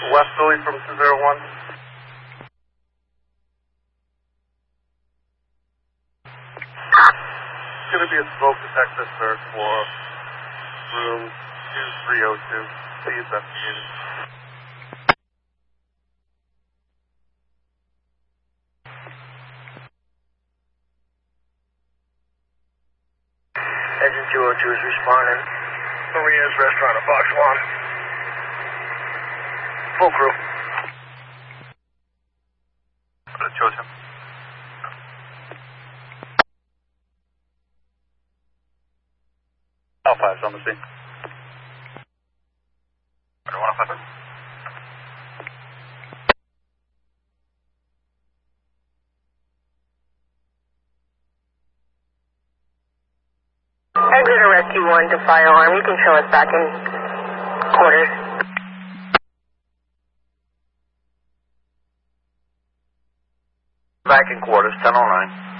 West Philly from 201. It's going to be a smoke detector search for room 2302. Please investigate it. Engine 202 is responding. Maria's Restaurant at Box Lawn. Full crew. Chose him. Alpha is on the scene. 105. Exit or rescue 1 to fire alarm. You can show us back in quarters. Back in quarters, 1009.